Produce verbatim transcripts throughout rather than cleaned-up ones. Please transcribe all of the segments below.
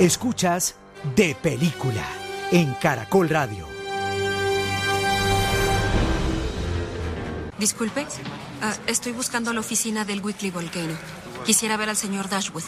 Escuchas De Película en Caracol Radio. Disculpe, uh, estoy buscando la oficina del Weekly Volcano. Quisiera ver al señor Dashwood.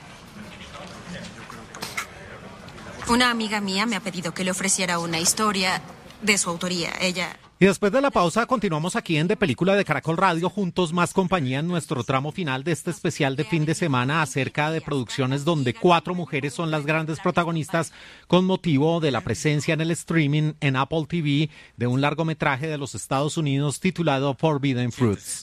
Una amiga mía me ha pedido que le ofreciera una historia de su autoría. Ella... Y después de la pausa continuamos aquí en De Película de Caracol Radio, juntos más compañía en nuestro tramo final de este especial de fin de semana acerca de producciones donde cuatro mujeres son las grandes protagonistas con motivo de la presencia en el streaming en Apple T V de un largometraje de los Estados Unidos titulado Forbidden Fruits.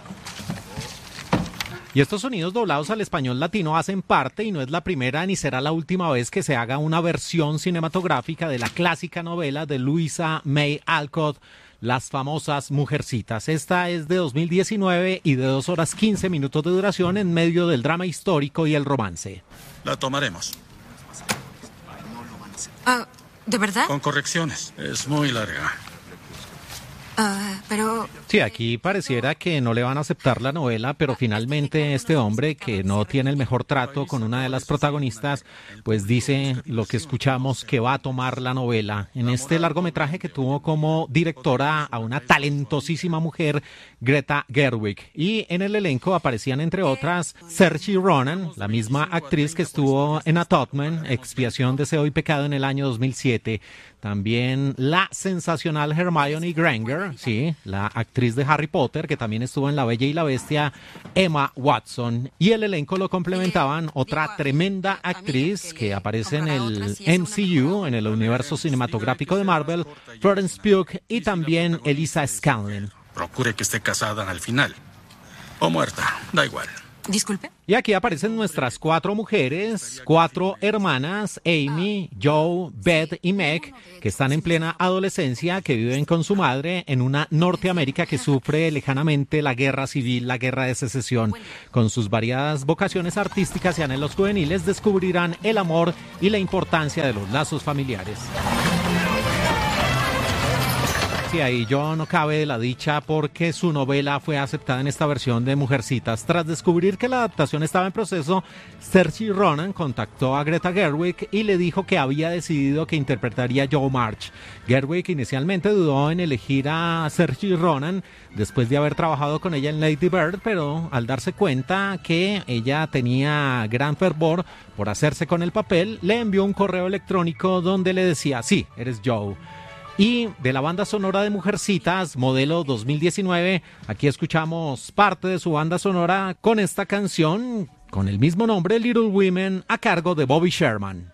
Y estos sonidos doblados al español latino hacen parte, y no es la primera ni será la última vez que se haga una versión cinematográfica de la clásica novela de Louisa May Alcott, Las famosas Mujercitas. Esta es de dos mil diecinueve y de dos horas quince minutos de duración en medio del drama histórico y el romance. La tomaremos. Ah, ¿de verdad? Con correcciones. Es muy larga. Ah, pero... Sí, aquí pareciera que no le van a aceptar la novela, pero finalmente este hombre, que no tiene el mejor trato con una de las protagonistas, pues dice lo que escuchamos, que va a tomar la novela. En este largometraje que tuvo como directora a una talentosísima mujer, Greta Gerwig. Y en el elenco aparecían, entre otras, Saoirse Ronan, la misma actriz que estuvo en Atonement, Expiación, Deseo y Pecado en el año dos mil siete. También la sensacional Hermione Granger, sí, la actriz de Harry Potter, que también estuvo en La Bella y la Bestia, Emma Watson. Y el elenco lo complementaban otra tremenda actriz que aparece en el M C U, en el universo cinematográfico de Marvel, Florence Pugh, y también Elisa Scanlon. Procure que esté casada al final. O muerta, da igual. Disculpe. Y aquí aparecen nuestras cuatro mujeres, cuatro hermanas, Amy, Joe, Beth y Meg, que están en plena adolescencia, que viven con su madre en una Norteamérica que sufre lejanamente la guerra civil, la guerra de secesión. Con sus variadas vocaciones artísticas y anhelos juveniles, descubrirán el amor y la importancia de los lazos familiares. Sí, ahí yo no cabe de la dicha porque su novela fue aceptada en esta versión de Mujercitas. Tras descubrir que la adaptación estaba en proceso, Saoirse Ronan contactó a Greta Gerwig y le dijo que había decidido que interpretaría a Jo March. Gerwig inicialmente dudó en elegir a Saoirse Ronan después de haber trabajado con ella en Lady Bird, pero al darse cuenta que ella tenía gran fervor por hacerse con el papel, le envió un correo electrónico donde le decía: sí, eres Jo. Y de la banda sonora de Mujercitas, modelo dos mil diecinueve, aquí escuchamos parte de su banda sonora con esta canción, con el mismo nombre, Little Women, a cargo de Bobby Sherman.